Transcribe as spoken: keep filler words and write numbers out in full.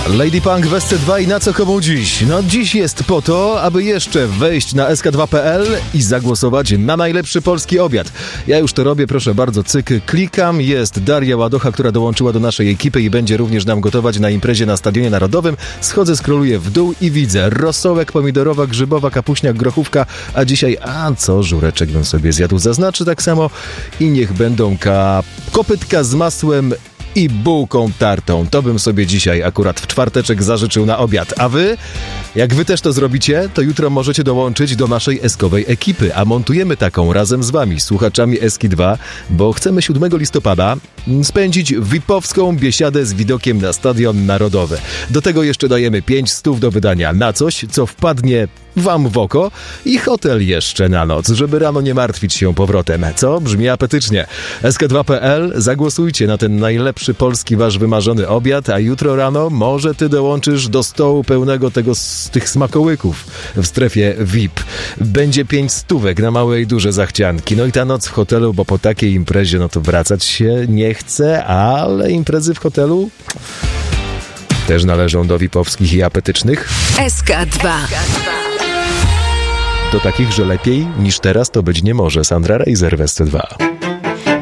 Lady Punk w S C dwa i na co komu dziś? No dziś jest po to, aby jeszcze wejść na S K dwa kropka P L i zagłosować na najlepszy polski obiad. Ja już to robię, proszę bardzo, cyk, klikam. Jest Daria Ładocha, która dołączyła do naszej ekipy i będzie również nam gotować na imprezie na Stadionie Narodowym. Schodzę, scrolluję w dół i widzę rosołek, pomidorowa, grzybowa, kapuśniak, grochówka, a dzisiaj, a co, żureczek bym sobie zjadł, zaznaczy tak samo i niech będą ka... kopytka z masłem i bułką tartą. To bym sobie dzisiaj akurat w czwarteczek zażyczył na obiad. A wy? Jak wy też to zrobicie, to jutro możecie dołączyć do naszej eskowej ekipy, a montujemy taką razem z wami, słuchaczami Eski dwa, bo chcemy siódmego listopada spędzić V I P-owską biesiadę z widokiem na Stadion Narodowy. Do tego jeszcze dajemy pięć stów do wydania na coś, co wpadnie wam w oko i hotel jeszcze na noc, żeby rano nie martwić się powrotem. Co? Brzmi apetycznie. S K dwa kropka P L, zagłosujcie na ten najlepszy polski wasz wymarzony obiad, a jutro rano może ty dołączysz do stołu pełnego tego, z tych smakołyków w strefie V I P. Będzie pięć stówek na małe i duże zachcianki. No i ta noc w hotelu, bo po takiej imprezie no to wracać się nie chce, ale imprezy w hotelu też należą do V I P-owskich i apetycznych. S K dwa. Do takich, że lepiej niż teraz to być nie może. Sandra Reiser w S C dwa.